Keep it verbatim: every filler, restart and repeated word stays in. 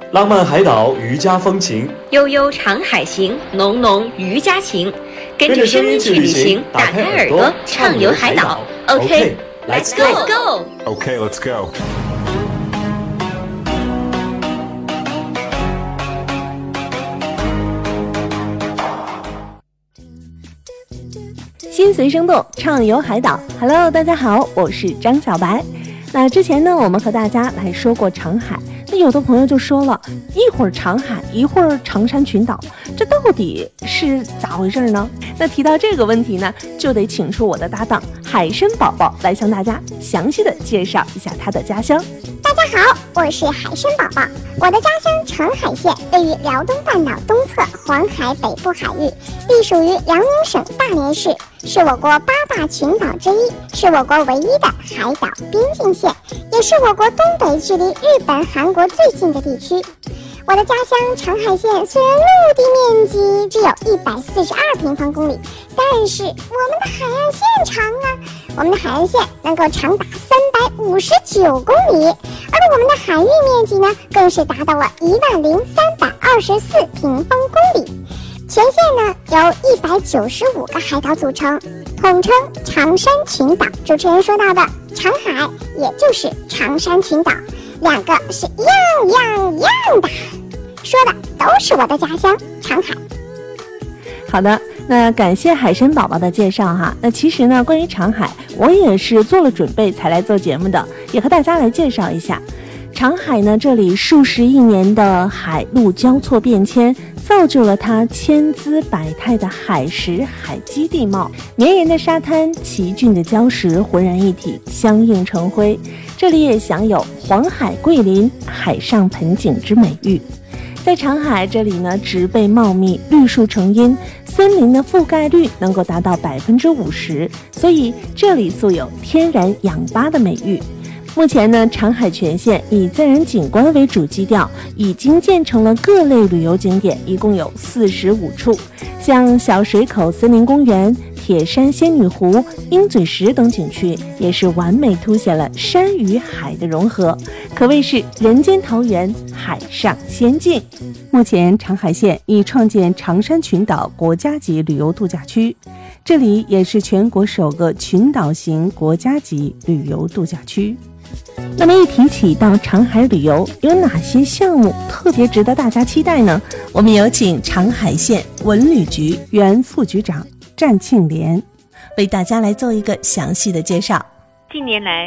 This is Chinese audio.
浪漫海岛，渔家风情； 悠悠长海行，浓浓渔家情。跟着声音去旅行，打开耳朵，畅游海岛。OK, let's go, let's go. OK, let's go. 心随生动，畅游海岛。Hello， 大家好，我是张小白。那之前呢，我们和大家来说过长海。那有的朋友就说了，一会儿长海，一会儿长山群岛，这到底是咋回事呢？那提到这个问题呢，就得请出我的搭档海参宝宝来向大家详细的介绍一下他的家乡。 大家好，我是海参宝宝。我的家乡长海县位于辽东半岛东侧黄海北部海域，隶属于辽宁省大连市，是我国八大群岛之一，是我国唯一的海岛边境县，也是我国东北距离日本、韩国最近的地区。我的家乡长海县虽然陆地面积只有一百四十二平方公里，但是我们的海岸线长啊，我们的海岸线能够长达三百五十九公里，而我们的海域面积呢，更是达到了一万零三百二十四平方公里。全县呢由一百九十五个海岛组成，统称长山群岛。主持人说到的长海，也就是长山群岛，两个是一样一样一样的，说的都是我的家乡长海。 好的，那感谢海参宝宝的介绍哈。那其实呢，关于长海，我也是做了准备才来做节目的，也和大家来介绍一下。长海呢，这里数十亿年的海陆交错变迁，造就了它千姿百态的海蚀海基地貌，绵延的沙滩，奇峻的礁石浑然一体，相映成辉。这里也享有黄海桂林、海上盆景之美誉。在长海这里呢，植被茂密，绿树成荫，森林的覆盖率能够达到百分之五十，所以这里素有天然氧吧的美誉。目前呢，长海全县以自然景观为主基调，已经建成了各类旅游景点，一共有四十五处，像小水口森林公园、铁山仙女湖、鹰嘴石等景区，也是完美凸显了山与海的融合，可谓是人间桃源，海上仙境。目前长海县已创建长山群岛国家级旅游度假区，这里也是全国首个群岛型国家级旅游度假区。那么一提起到长海旅游，有哪些项目特别值得大家期待呢？我们有请长海县文旅局原副局长战庆莲为大家来做一个详细的介绍。 近年来